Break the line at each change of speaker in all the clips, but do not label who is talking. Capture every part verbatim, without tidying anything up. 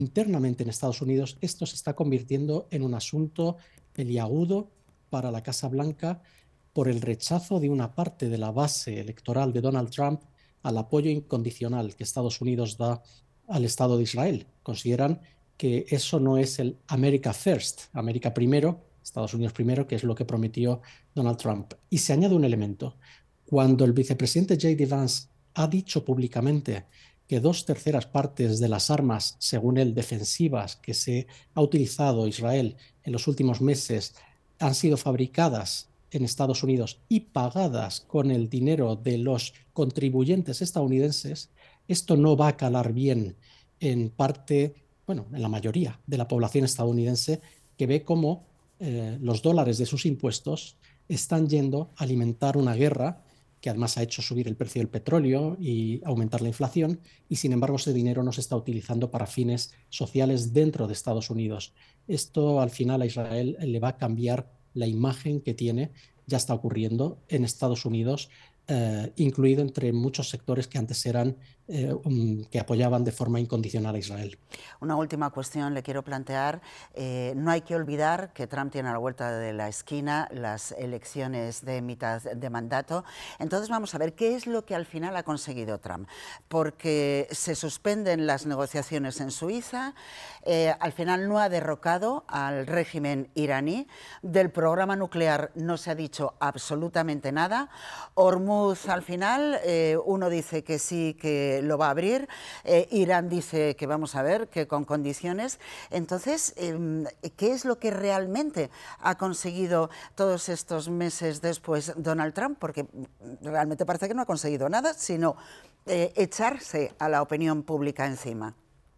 internamente en Estados Unidos esto se está convirtiendo en un asunto peliagudo para la Casa Blanca por el rechazo de una parte de la base electoral de Donald Trump al apoyo incondicional que Estados Unidos da al Estado de Israel. Consideran que eso no es el America First, América primero, Estados Unidos primero, que es lo que prometió Donald Trump. Y se añade un elemento. Cuando el vicepresidente J D. Vance ha dicho públicamente que dos terceras partes de las armas, según él, defensivas que se ha utilizado Israel en los últimos meses han sido fabricadas en Estados Unidos y pagadas con el dinero de los contribuyentes estadounidenses, esto no va a calar bien en parte, bueno, en la mayoría de la población estadounidense que ve cómo eh, los dólares de sus impuestos están yendo a alimentar una guerra que además ha hecho subir el precio del petróleo y aumentar la inflación, y sin embargo ese dinero no se está utilizando para fines sociales dentro de Estados Unidos. Esto al final a Israel le va a cambiar la imagen que tiene, ya está ocurriendo en Estados Unidos, eh, incluido entre muchos sectores que antes eran, eh, um, que apoyaban de forma incondicional a Israel.
Una última cuestión le quiero plantear. Eh, no hay que olvidar que Trump tiene a la vuelta de la esquina las elecciones de mitad de mandato. Entonces vamos a ver qué es lo que al final ha conseguido Trump. Porque se suspenden las negociaciones en Suiza, eh, al final no ha derrocado al régimen iraní, del programa nuclear no se ha dicho absolutamente nada. Hormuz al final, eh, uno dice que sí, que lo va a abrir, eh, Irán dice que vamos a ver, que con condiciones. Entonces, eh, ¿qué es lo que realmente ha conseguido todos estos meses después Donald Trump? Porque realmente parece que no ha conseguido nada, sino eh, echarse a la opinión pública encima.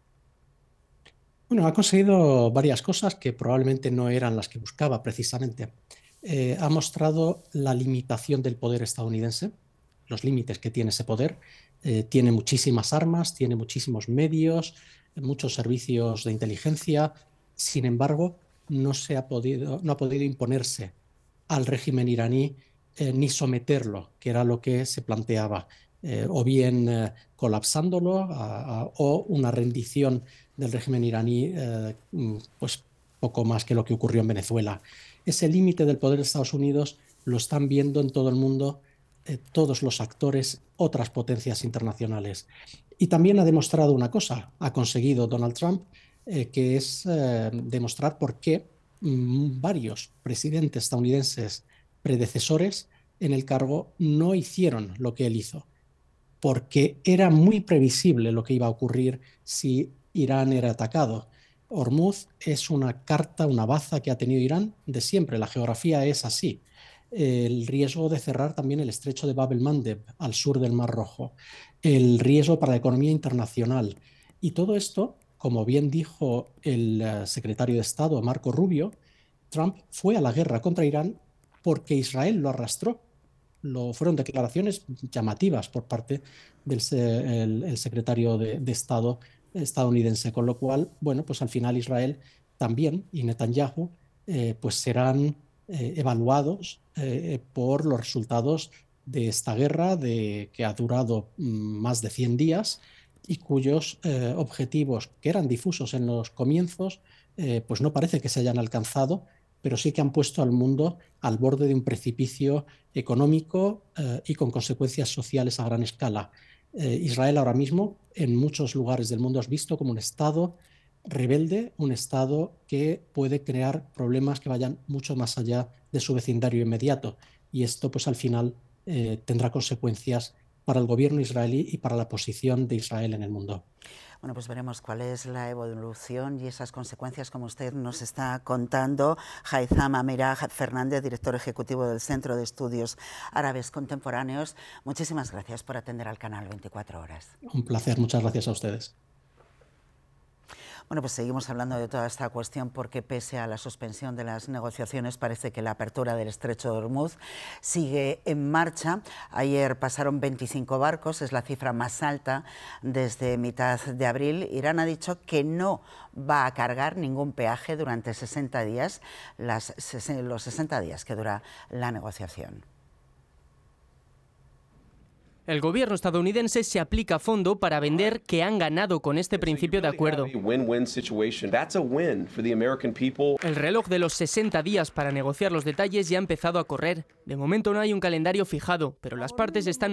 Bueno, ha conseguido varias cosas que probablemente no eran las que buscaba precisamente. Eh, ha mostrado la limitación del poder estadounidense, los límites que tiene ese poder. Eh, tiene muchísimas armas, tiene muchísimos medios, muchos servicios de inteligencia. Sin embargo, no se ha podido, no ha podido imponerse al régimen iraní eh, ni someterlo, que era lo que se planteaba, eh, o bien eh, colapsándolo a, a, o una rendición del régimen iraní, eh, pues poco más que lo que ocurrió en Venezuela. Ese límite del poder de Estados Unidos lo están viendo en todo el mundo eh, todos los actores, otras potencias internacionales. Y también ha demostrado una cosa, ha conseguido Donald Trump, eh, que es eh, demostrar por qué mm, varios presidentes estadounidenses predecesores en el cargo no hicieron lo que él hizo, porque era muy previsible lo que iba a ocurrir si Irán era atacado. Hormuz es una carta, una baza que ha tenido Irán de siempre. La geografía es así. El riesgo de cerrar también el estrecho de Bab el-Mandeb al sur del Mar Rojo, el riesgo para la economía internacional. Y todo esto, como bien dijo el uh, secretario de Estado, Marco Rubio, Trump fue a la guerra contra Irán porque Israel lo arrastró. Lo, fueron declaraciones llamativas por parte del el, el secretario de, de Estado estadounidense, con lo cual, bueno, pues al final Israel también y Netanyahu eh, pues serán eh, evaluados eh, por los resultados de esta guerra de, que ha durado mm, más de cien días y cuyos eh, objetivos, que eran difusos en los comienzos, eh, pues no parece que se hayan alcanzado, pero sí que han puesto al mundo al borde de un precipicio económico eh, y con consecuencias sociales a gran escala. Eh, Israel ahora mismo en muchos lugares del mundo es visto como un Estado rebelde, un Estado que puede crear problemas que vayan mucho más allá de su vecindario inmediato. Y esto pues al final eh, tendrá consecuencias para el gobierno israelí y para la posición de Israel en el mundo.
Bueno, pues veremos cuál es la evolución y esas consecuencias, como usted nos está contando. Haitham Amiraj Fernández, director ejecutivo del Centro de Estudios Árabes Contemporáneos. Muchísimas gracias por atender al canal veinticuatro horas.
Un placer, muchas gracias a ustedes.
Bueno, pues seguimos hablando de toda esta cuestión porque pese a la suspensión de las negociaciones parece que la apertura del estrecho de Hormuz sigue en marcha. Ayer pasaron veinticinco barcos, es la cifra más alta desde mitad de abril. Irán ha dicho que no va a cargar ningún peaje durante sesenta días, las, los sesenta días que dura la negociación.
El gobierno estadounidense se aplica a fondo para vender que han ganado con este principio de acuerdo. El reloj de los sesenta días para negociar los detalles ya ha empezado a correr. De momento no hay un calendario fijado, pero las partes están